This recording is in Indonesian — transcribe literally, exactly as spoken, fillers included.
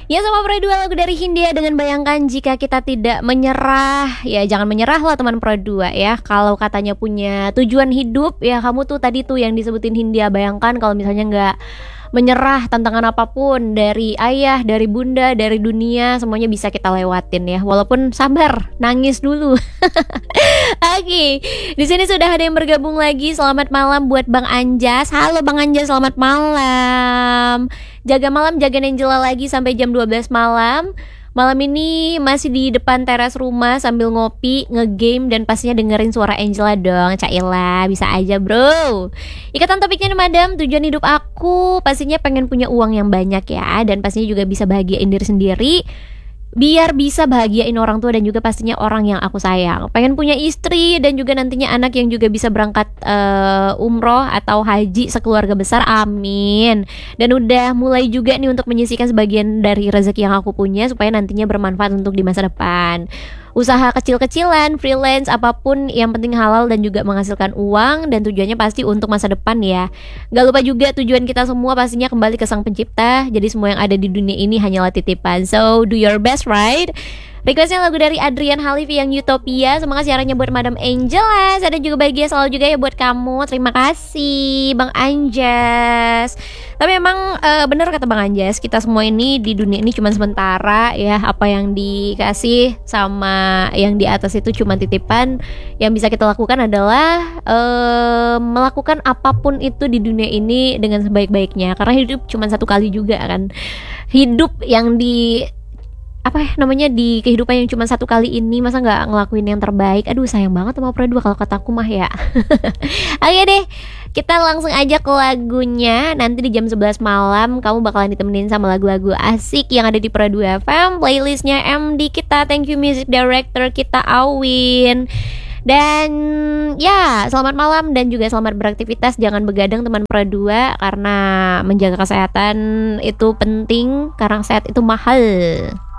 Ya sama Pro dua, lagu dari Hindia dengan Bayangkan Jika Kita Tidak Menyerah. Ya jangan menyerah lah teman Pro dua ya. Kalau katanya punya tujuan hidup, ya kamu tuh tadi tuh yang disebutin Hindia, bayangkan kalau misalnya nggak menyerah tantangan apapun dari ayah, dari bunda, dari dunia, semuanya bisa kita lewatin ya. Walaupun sabar, nangis dulu. Oke, di sini sudah ada yang bergabung lagi. Selamat malam buat Bang Anjas. Halo Bang Anjas, selamat malam. Jaga malam, jaga Angela lagi sampai jam dua belas malam. Malam ini masih di depan teras rumah sambil ngopi, ngegame, dan pastinya dengerin suara Angela dong. Caila, bisa aja bro. Ikatan topiknya nih madam, tujuan hidup aku pastinya pengen punya uang yang banyak ya. Dan pastinya juga bisa bahagiain diri sendiri, biar bisa bahagiain orang tua dan juga pastinya orang yang aku sayang. Pengen punya istri dan juga nantinya anak yang juga bisa berangkat uh, umroh atau haji sekeluarga besar, amin. Dan udah mulai juga nih untuk menyisihkan sebagian dari rezeki yang aku punya supaya nantinya bermanfaat untuk di masa depan. Usaha kecil-kecilan, freelance, apapun yang penting halal dan juga menghasilkan uang, dan tujuannya pasti untuk masa depan ya. Gak lupa juga tujuan kita semua pastinya kembali ke Sang Pencipta. Jadi semua yang ada di dunia ini hanyalah titipan. So do your best, right? Requestnya lagu dari Adrian Halifi yang Utopia. Semangat siarannya buat Madam Angela. Ada juga bahagia selalu juga ya buat kamu. Terima kasih Bang Anjas. Tapi emang uh, bener kata Bang Anjas, kita semua ini di dunia ini cuma sementara ya. Apa yang dikasih sama yang di atas itu cuma titipan. Yang bisa kita lakukan adalah uh, melakukan apapun itu di dunia ini dengan sebaik-baiknya. Karena hidup cuma satu kali juga kan. Hidup yang di apa ya namanya di kehidupan yang cuma satu kali ini, masa nggak ngelakuin yang terbaik. Aduh sayang banget sama Pro dua kalau kataku mah ya. Oke deh, kita langsung aja ke lagunya. Nanti di jam sebelas malam kamu bakalan ditemenin sama lagu-lagu asik yang ada di Pro dua F M, playlistnya M D kita. Thank you music director kita Awin. Dan ya selamat malam dan juga selamat beraktivitas. Jangan begadang teman Pro dua, karena menjaga kesehatan itu penting, karena sehat itu mahal.